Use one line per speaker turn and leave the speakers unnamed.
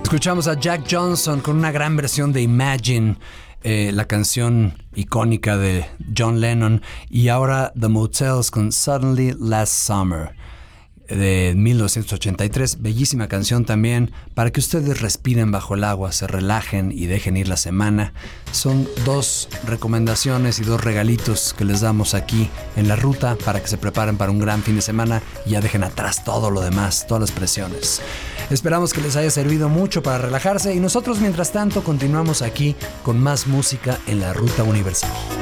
Escuchamos a Jack Johnson con una gran versión de Imagine, la canción icónica de John Lennon, y ahora The Motels con Suddenly Last Summer de 1983. Bellísima canción también para que ustedes respiren bajo el agua, se relajen y dejen ir la semana. Son 2 recomendaciones y 2 regalitos que les damos aquí en la ruta para que se preparen para un gran fin de semana y ya dejen atrás todo lo demás, todas las presiones. Esperamos que les haya servido mucho para relajarse y nosotros mientras tanto continuamos aquí con más música en la Ruta Universal.